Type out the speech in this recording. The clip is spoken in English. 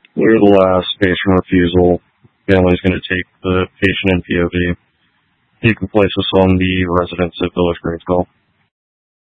Clear the last space from refusal. Family's going to take the patient in POV. You can place us on the residents of Village Green Skull.